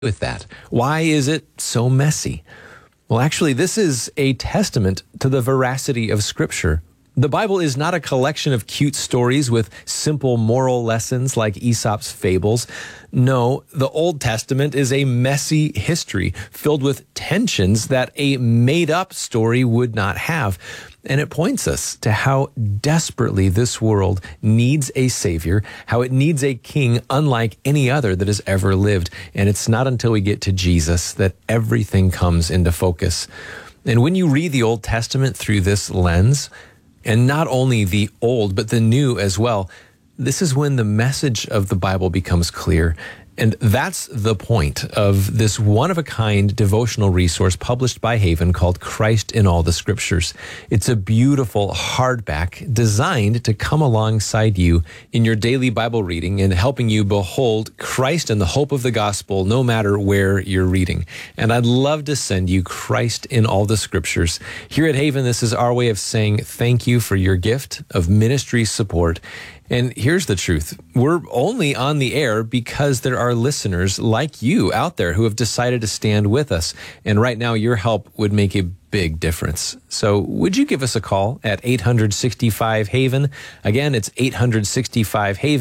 with that? Why is it so messy? Well, actually, this is a testament to the veracity of Scripture. The Bible is not a collection of cute stories with simple moral lessons like Aesop's fables. No, the Old Testament is a messy history filled with tensions that a made-up story would not have. And it points us to how desperately this world needs a Savior, how it needs a king unlike any other that has ever lived. And it's not until we get to Jesus that everything comes into focus. And when you read the Old Testament through this lens, and not only the old, but the new as well, this is when the message of the Bible becomes clear. And that's the point of this one-of-a-kind devotional resource published by Haven called Christ in All the Scriptures. It's a beautiful hardback designed to come alongside you in your daily Bible reading and helping you behold Christ and the hope of the gospel no matter where you're reading. And I'd love to send you Christ in All the Scriptures. Here at Haven, this is our way of saying thank you for your gift of ministry support. And here's the truth. We're only on the air because there are listeners like you out there who have decided to stand with us. And right now, your help would make a big difference. So would you give us a call at 865-HAVEN? Again, it's 865-HAVEN.